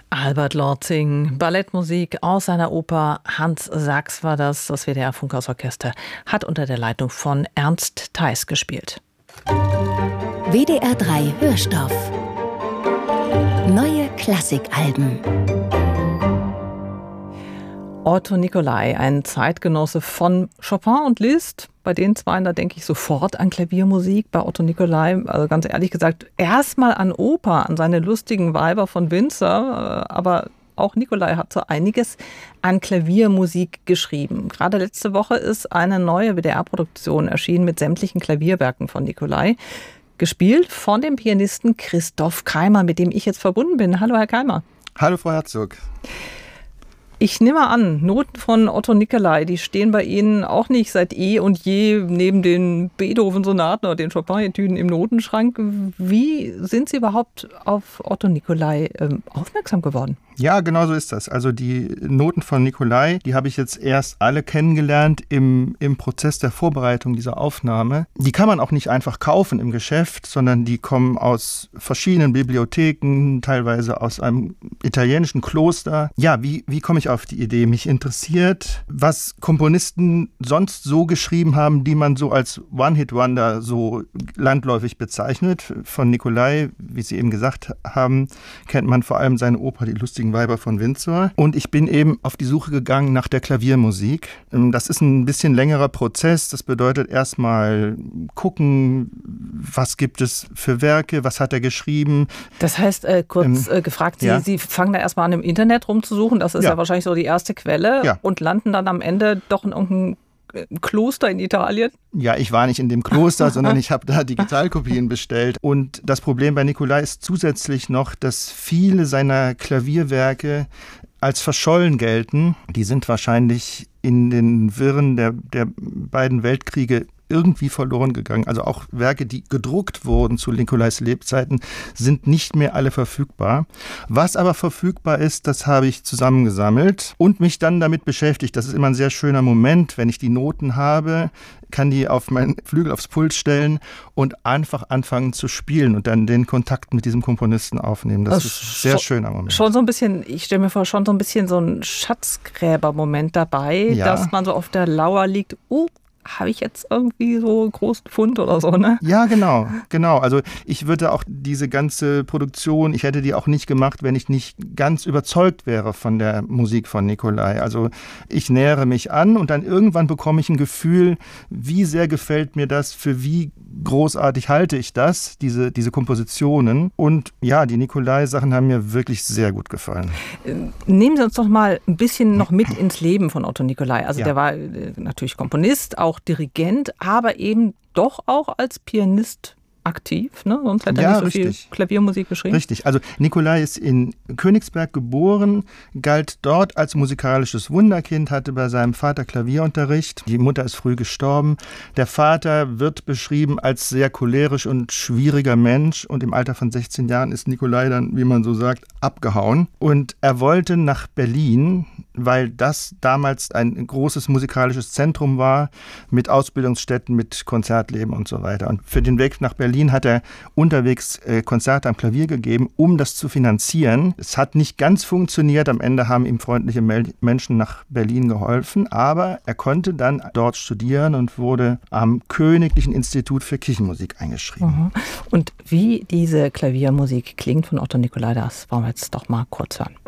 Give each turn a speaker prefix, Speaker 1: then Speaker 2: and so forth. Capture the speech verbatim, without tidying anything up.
Speaker 1: Albert Lortzing, Ballettmusik aus seiner Oper Hans Sachs war das. Das W D R Funkhausorchester hat unter der Leitung von Ernst Theis gespielt.
Speaker 2: W D R drei Hörstoff. Neue Klassikalben.
Speaker 1: Otto Nicolai, ein Zeitgenosse von Chopin und Liszt. Bei den zweien, da denke ich sofort an Klaviermusik. Bei Otto Nicolai, also ganz ehrlich gesagt, erstmal an Oper, an seine lustigen Weiber von Windsor. Aber auch Nicolai hat so einiges an Klaviermusik geschrieben. Gerade letzte Woche ist eine neue W D R-Produktion erschienen mit sämtlichen Klavierwerken von Nicolai. Gespielt von dem Pianisten Christoph Keimer, mit dem ich jetzt verbunden bin. Hallo, Herr Keimer.
Speaker 3: Hallo, Frau Herzog.
Speaker 1: Ich nehme an, Noten von Otto Nicolai, die stehen bei Ihnen auch nicht seit eh und je neben den Beethoven-Sonaten oder den Chopin-Etüden im Notenschrank. Wie sind Sie überhaupt auf Otto Nicolai ähm, aufmerksam geworden?
Speaker 3: Ja, genau so ist das. Also die Noten von Nicolai, die habe ich jetzt erst alle kennengelernt im, im Prozess der Vorbereitung dieser Aufnahme. Die kann man auch nicht einfach kaufen im Geschäft, sondern die kommen aus verschiedenen Bibliotheken, teilweise aus einem italienischen Kloster. Ja, wie, wie komme ich auf die Idee? Mich interessiert, was Komponisten sonst so geschrieben haben, die man so als One-Hit-Wonder so landläufig bezeichnet. Von Nicolai, wie Sie eben gesagt haben, kennt man vor allem seine Oper Die lustigen Weiber von Windsor. Und ich bin eben auf die Suche gegangen nach der Klaviermusik. Das ist ein bisschen längerer Prozess. Das bedeutet erstmal gucken, was gibt es für Werke, was hat er geschrieben.
Speaker 1: Das heißt, äh, kurz ähm, äh, gefragt, Sie, ja? Sie fangen da erstmal an, im Internet rumzusuchen. Das ist ja, ja wahrscheinlich so die erste Quelle. Ja. Und landen dann am Ende doch in irgendeinem Kloster in Italien?
Speaker 3: Ja, ich war nicht in dem Kloster, sondern ich habe da Digitalkopien bestellt. Und das Problem bei Nicolai ist zusätzlich noch, dass viele seiner Klavierwerke als verschollen gelten. Die sind wahrscheinlich in den Wirren der, der beiden Weltkriege irgendwie verloren gegangen. Also auch Werke, die gedruckt wurden zu Nicolais Lebzeiten, sind nicht mehr alle verfügbar. Was aber verfügbar ist, das habe ich zusammengesammelt und mich dann damit beschäftigt. Das ist immer ein sehr schöner Moment, wenn ich die Noten habe, kann die auf meinen Flügel aufs Pult stellen und einfach anfangen zu spielen und dann den Kontakt mit diesem Komponisten aufnehmen. Das also ist ein sehr
Speaker 1: schon,
Speaker 3: schöner Moment.
Speaker 1: Schon so ein bisschen, ich stelle mir vor, schon so ein bisschen so ein Schatzgräber-Moment dabei, ja, dass man so auf der Lauer liegt, oh, habe ich jetzt irgendwie so einen großen Fund oder so, ne?
Speaker 3: Ja, genau, genau. Also ich würde auch diese ganze Produktion, ich hätte die auch nicht gemacht, wenn ich nicht ganz überzeugt wäre von der Musik von Nicolai. Also ich nähere mich an und dann irgendwann bekomme ich ein Gefühl, wie sehr gefällt mir das, für wie großartig halte ich das, diese, diese Kompositionen. Und ja, die Nicolai-Sachen haben mir wirklich sehr gut gefallen.
Speaker 1: Nehmen Sie uns doch mal ein bisschen noch mit ins Leben von Otto Nicolai. Also ja, der war natürlich Komponist, auch Dirigent, aber eben doch auch als Pianist aktiv, ne? Sonst hätte er
Speaker 3: ja,
Speaker 1: nicht so
Speaker 3: richtig.
Speaker 1: viel Klaviermusik geschrieben.
Speaker 3: Richtig, also Nicolai ist in Königsberg geboren, galt dort als musikalisches Wunderkind, hatte bei seinem Vater Klavierunterricht. Die Mutter ist früh gestorben. Der Vater wird beschrieben als sehr cholerisch und schwieriger Mensch und im Alter von sechzehn Jahren ist Nicolai dann, wie man so sagt, abgehauen. Und er wollte nach Berlin, weil das damals ein großes musikalisches Zentrum war, mit Ausbildungsstätten, mit Konzertleben und so weiter. Und für den Weg nach Berlin hat er unterwegs äh, Konzerte am Klavier gegeben, um das zu finanzieren. Es hat nicht ganz funktioniert. Am Ende haben ihm freundliche Mel- Menschen nach Berlin geholfen, aber er konnte dann dort studieren und wurde am Königlichen Institut für Kirchenmusik eingeschrieben.
Speaker 1: Mhm. Und wie diese Klaviermusik klingt von Otto Nicolai, das wollen wir jetzt doch mal kurz hören.